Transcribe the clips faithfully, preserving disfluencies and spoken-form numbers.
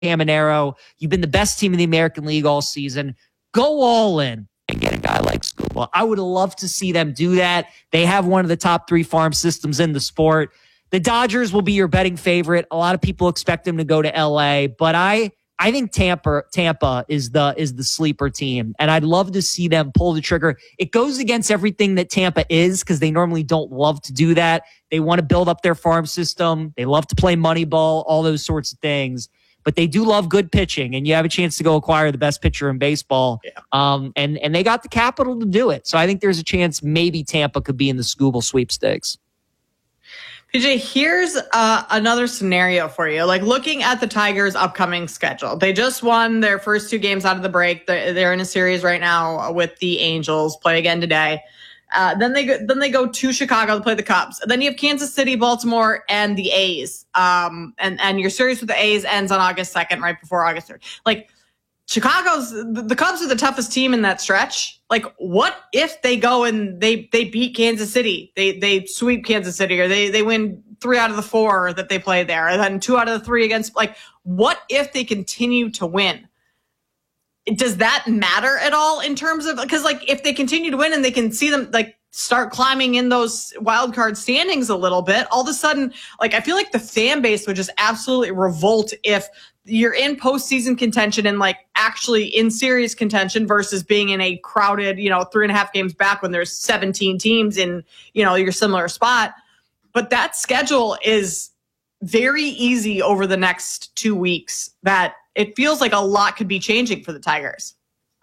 Caminero. You've been the best team in the American League all season. Go all in and get a guy like Skubal. I would love to see them do that. They have one of the top three farm systems in the sport. The Dodgers will be your betting favorite. A lot of people expect them to go to L A, but I I think Tampa Tampa is the is the sleeper team, and I'd love to see them pull the trigger. It goes against everything that Tampa is because they normally don't love to do that. They want to build up their farm system. They love to play money ball, all those sorts of things. But they do love good pitching, and you have a chance to go acquire the best pitcher in baseball. Yeah. Um, and, and they got the capital to do it. So I think there's a chance maybe Tampa could be in the Skubal sweepstakes. P J, here's uh, another scenario for you. Like looking at the Tigers' upcoming schedule, they just won their first two games out of the break. They're, they're in a series right now with the Angels. Play again today. Uh, then they go, then they go to Chicago to play the Cubs. And then you have Kansas City, Baltimore, and the A's. Um, and and your series with the A's ends on August second, right before August third. Like Chicago's the, the Cubs are the toughest team in that stretch. Like, what if they go and they they beat Kansas City? They they sweep Kansas City, or they they win three out of the four that they play there, and then two out of the three against. Like, what if they continue to win? Does that matter at all in terms of, because like if they continue to win and they can see them like start climbing in those wild card standings a little bit, all of a sudden, like I feel like the fan base would just absolutely revolt if you're in postseason contention and like actually in serious contention versus being in a crowded, you know, three and a half games back when there's seventeen teams in, you know, your similar spot. But that schedule is very easy over the next two weeks that it feels like a lot could be changing for the Tigers.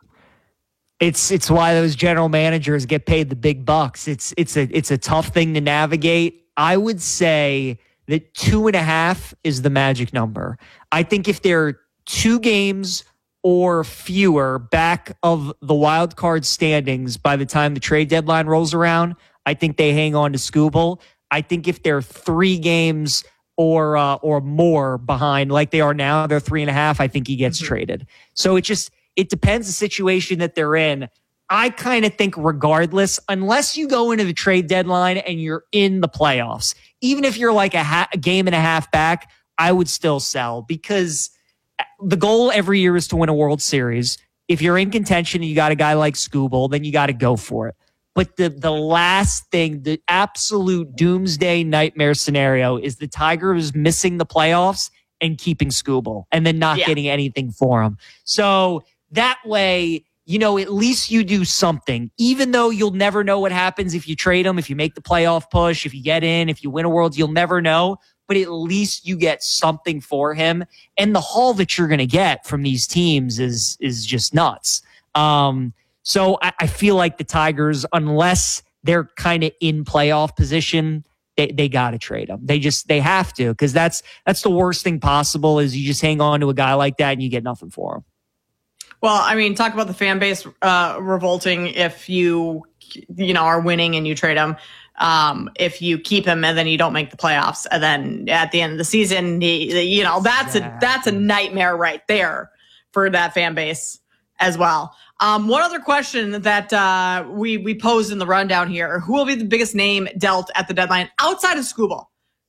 It's it's why those general managers get paid the big bucks. It's it's a it's a tough thing to navigate. I would say that two and a half is the magic number. I think if they're two games or fewer back of the wild card standings by the time the trade deadline rolls around, I think they hang on to Skubal. I think if they're three games or uh, or more behind like they are now, they're three and a half, I think he gets mm-hmm. traded. So it just it depends the situation that they're in. I kind of think regardless, unless you go into the trade deadline and you're in the playoffs, even if you're like a, ha- a game and a half back, I would still sell because the goal every year is to win a World Series. If you're in contention and you got a guy like Skubal, then you got to go for it. But the, the last thing, the absolute doomsday nightmare scenario is the Tigers missing the playoffs and keeping Skubal and then not yeah. getting anything for him. So that way, you know, at least you do something, even though you'll never know what happens if you trade him, if you make the playoff push, if you get in, if you win a World, you'll never know. But at least you get something for him. And the haul that you're going to get from these teams is is just nuts. Um, so I, I feel like the Tigers, unless they're kind of in playoff position, they, they got to trade him. They just, they have to, because that's, that's the worst thing possible is you just hang on to a guy like that and you get nothing for him. Well, I mean, talk about the fan base uh, revolting if you, you know, are winning and you trade him. Um, if you keep him and then you don't make the playoffs, and then at the end of the season, he, you know, that's a that's a nightmare right there for that fan base as well. Um, one other question that uh, we we posed in the rundown here: who will be the biggest name dealt at the deadline outside of Skubal?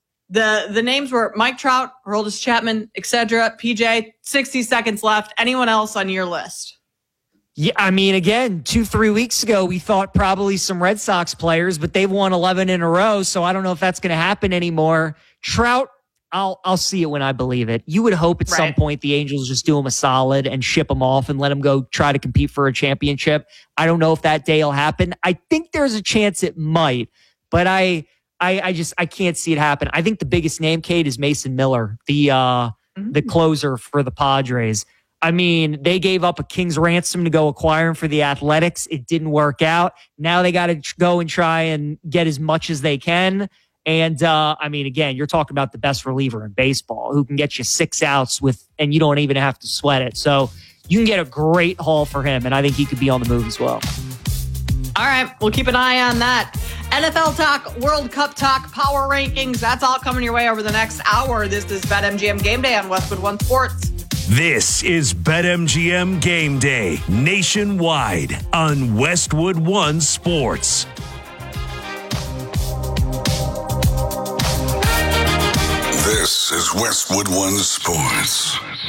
The the names were Mike Trout, Aroldis Chapman, et cetera. P J, sixty seconds left. Anyone else on your list? Yeah, I mean, again, two, three weeks ago, we thought probably some Red Sox players, but they've won eleven in a row, so I don't know if that's going to happen anymore. Trout, I'll I'll see it when I believe it. You would hope at right. some point the Angels just do him a solid and ship him off and let him go try to compete for a championship. I don't know if that day will happen. I think there's a chance it might, but I... I, I just I can't see it happen. I think the biggest name, Kate, is Mason Miller, the uh, mm-hmm. the closer for the Padres. I mean, they gave up a king's ransom to go acquire him for the Athletics. It didn't work out. Now they got to go and try and get as much as they can. And uh, I mean, again, you're talking about the best reliever in baseball who can get you six outs with, and you don't even have to sweat it. So you can get a great haul for him, and I think he could be on the move as well. All right, we'll keep an eye on that. N F L talk, World Cup talk, power rankings, that's all coming your way over the next hour. This is BetMGM Game Day on Westwood One Sports. This is BetMGM Game Day nationwide on Westwood One Sports. This is Westwood One Sports.